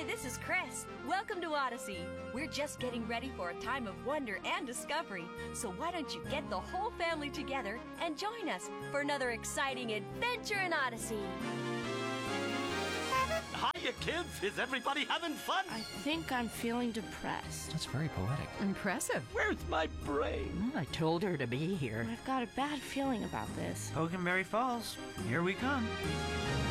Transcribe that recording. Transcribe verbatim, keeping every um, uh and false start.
this is Chris. Welcome to Odyssey. We're just getting ready for a time of wonder and discovery. So why don't you get the whole family together and join us for another exciting adventure in Odyssey. Hiya, kids! Is everybody having fun? I think I'm feeling depressed. That's very poetic. Impressive. Where's my brain? I told her to be here. I've got a bad feeling about this. Hoganberry Falls, here we come.